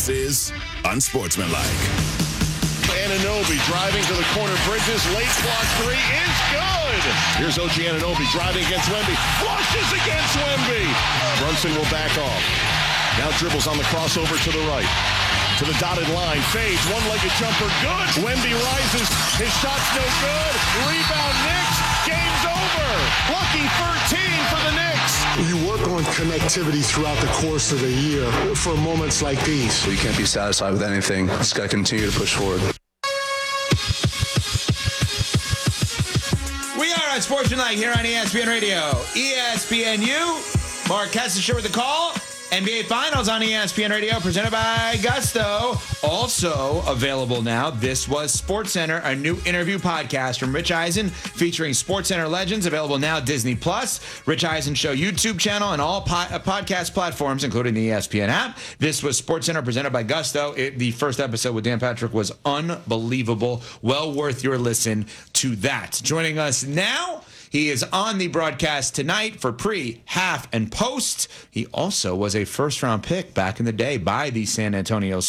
This is Unsportsmanlike. Anunoby driving to the corner. Bridges, late block three is good. Here's OG Anunoby driving against Wemby. Flushes against Wemby. Brunson will back off. Now dribbles on the crossover to the right. To the dotted line. Fades. One-legged jumper. Good. Wemby rises. His shot's no good. Rebound Knicks. Game's over. Lucky 13 for the Knicks. You work on connectivity throughout the course of the year for moments like these. You can't be satisfied with anything. You just got to continue to push forward. We are on Sportsmanlike here on ESPN Radio. ESPNU. Mark Kessler with the call. NBA Finals on ESPN Radio, presented by Gusto. Also available now, This Was SportsCenter, a new interview podcast from Rich Eisen featuring SportsCenter legends, available now Disney+. Rich Eisen Show YouTube channel and all podcast platforms, including the ESPN app. This was SportsCenter, presented by Gusto. The first episode with Dan Patrick was unbelievable. Well worth your listen to that. Joining us now, he is on the broadcast tonight for pre, half, and post. He also was a first-round pick back in the day by the San Antonio